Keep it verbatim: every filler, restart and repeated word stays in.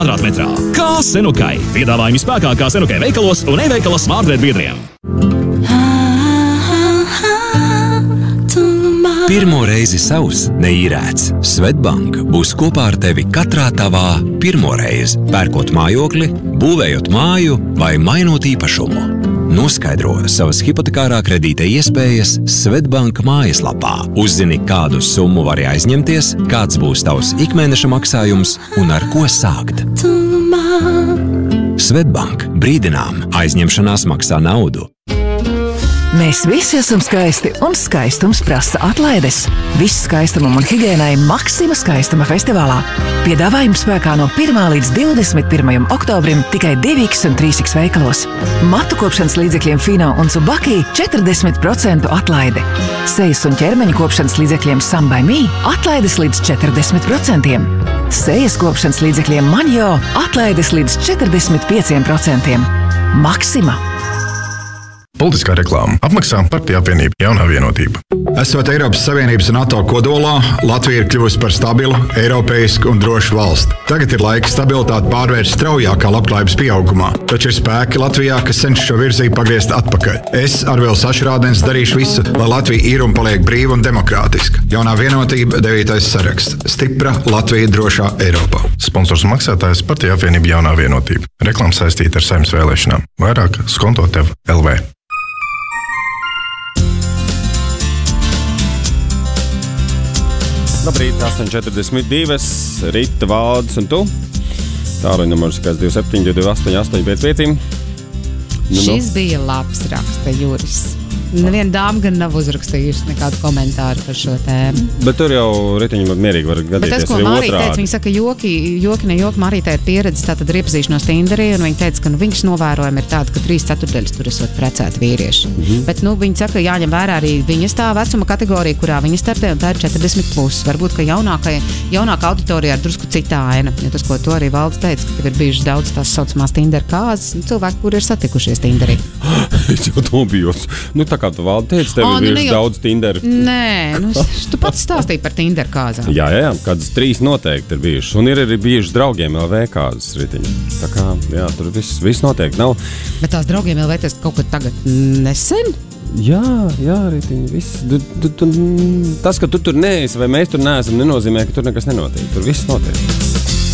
Kvadrātmetrā. Kā Senukai. Piedāvājumi spēkā kā Senukai veikalos un e-veikalos smartbrēd biedriem. Pirmo reizi savs neīrēts. Svetbank būs kopā ar tevi katrā tavā pirmo reizi. Pērkot mājokli, būvējot māju vai mainot īpašumu. Noskaidro savas hipotekārā kredīta iespējas Svetbank mājaslapā. Uzzini, kādu summu vari aizņemties, kāds būs tavs ikmēneša maksājums un ar ko sākt. Svetbank. Brīdinām. Aizņemšanās maksā naudu. Mēs visi esam skaisti, un skaistums prasa atlaides. Viss skaistumam un higiēnai Maxima skaistuma festivālā. Piedāvājums spēkā no pirmā līdz divdesmit pirmajam oktobrim tikai divi iks un trīs iks veikalos. Matu kopšanas līdzekļiem Fino un Tsubaki četrdesmit procentu atlaide. Sejas un ķermeņa kopšanas līdzekļiem Sam by Me atlaides līdz četrdesmit procentiem. Sejas kopšanas līdzekļiem Manjo atlaides līdz četrdesmit pieciem procentiem. Maxima. Politiskā reklāma apmaksā Partija apvienība Jaunā vienotība. Esot Eiropas Savienības un NATO kodolā, Latvija ir kļuvusi par stabilu, eiropeisku un drošu valsti. Tagad ir laiks stabilitāti pārvērst straujākā labklājības pieaugumā. Taču ir spēki Latvijā, kas cenšas šo virzību pagriezt atpakaļ. Es, Arvils Ašrādens, darīšu visu, lai Latvija ir un paliek brīva un demokrātiska. Jaunā vienotība, devītais saraksts. Stipra Latvija drošā Eiropā. Sponsors un maksātājs Partija apvienība Jaunā vienotība. Reklāma saistīta ar Saeimas vēlēšanām. Vairāk skonto tev L V. Labrīt, astoņi četrdesmit divi, Rita, Valdis un tu. Tālruņa numurs kāds divi septiņi divi astoņi astoņi pieci pieci. Nu, Šis bija labs raksta Juris. Neviena dāma gan nav uzrakstījusi nekādu komentāru par šo tēmu. Bet tur jau Ritiņi var mierīgi var gadīties tas, arī Marija otrādi. Teica, viņa saka, joki, joki ne joki, Marītē ir pieredze tātad ar iepazīšanos Tinderī, un viņa teica, ka nu, viņas novērojumi ir tādi, ka trīs ceturtdaļas tur esot precēti vīrieši. Mm-hmm. Bet nu, viņa saka, jāņem vērā arī viņas tā vecuma kategorija, kurā viņa startē, un tā ir četrdesmit plus. Varbūt, ka jaunākai, jaunāka auditorija ir drusku cita aina. Jo tas, ko to arī Valdis teica, ka tev ir bijuši daudz tās saucamās Tinder kāzas, cilvēki, kuri ir satikušies Tinderī. Es jau to bijos. Nu, tā kā tu Valdi teici, tev ir bijuši daudz Tinder. Nē, nu, tu pats stāstīji par Tinder kāzām. Jā, jā, jā, kādas trīs noteikti ir bijušas. Un ir arī bijuši draugiem L V kāzas, Ritiņi. Tā kā, jā, tur viss, viss noteikti nav. Bet tās draugiem L V tas kaut kad tagad nesen? Jā, jā, Ritiņi, viss. Du, du, tu, tas, ka tu tur neesi vai mēs tur neesam, nenozīmē, ka tur nekas nenotiek. Tur viss notiek.